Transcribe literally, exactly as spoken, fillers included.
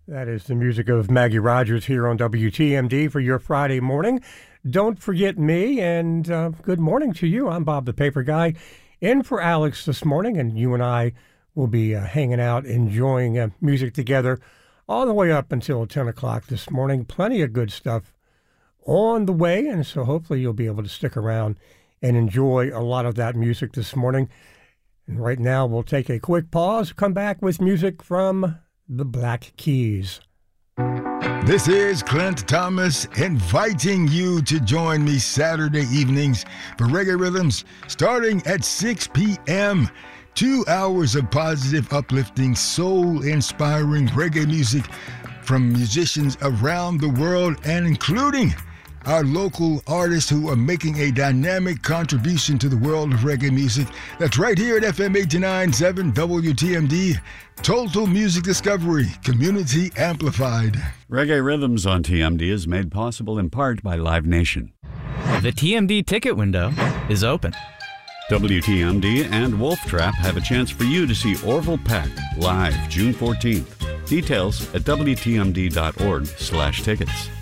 That is the music of Maggie Rogers here on W T M D for your Friday morning. Don't forget me, and uh, good morning to you. I'm Bob the Paper Guy, in for Alex this morning, and you and I will be uh, hanging out, enjoying uh, music together all the way up until ten o'clock this morning. Plenty of good stuff on the way, and so hopefully you'll be able to stick around and enjoy a lot of that music this morning. And right now we'll take a quick pause, come back with music from the Black Keys. This is Clint Thomas inviting you to join me Saturday evenings for Reggae Rhythms starting at six p.m. Two hours of positive, uplifting, soul-inspiring reggae music from musicians around the world and including our local artists who are making a dynamic contribution to the world of reggae music. That's right here at F M eighty-nine point seven W T M D. Total Music Discovery, community amplified. Reggae Rhythms on T M D is made possible in part by Live Nation. The T M D ticket window is open. W T M D and Wolf Trap have a chance for you to see Orville Peck live June fourteenth. Details at W T M D dot org slash tickets.